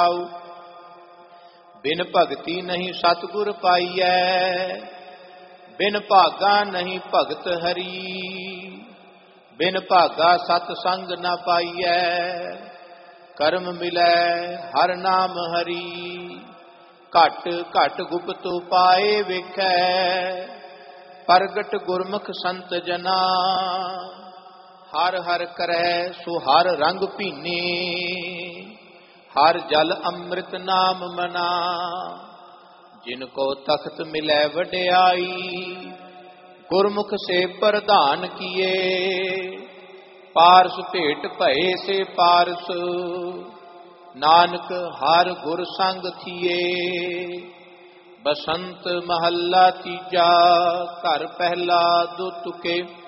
बिन भगति नहीं सतगुर पाइयै, बिन भागा नहीं भगत हरि। बिन भागा सतसंग न पाइयै, कर्म मिलै हर नाम हरि। घट घट गुप्त उपाय वेखै, प्रगट गुरमुख संत जना। हर हर करै सो हर रंग भीने, हर जल अमृत नाम मना। जिनको तख्त मिलै वड्याई, गुरमुख से प्रधान किए। पारस भेट भये से पारस, नानक हर गुर संग थिए। बसंत महला तीजा, घर पहला दुत के।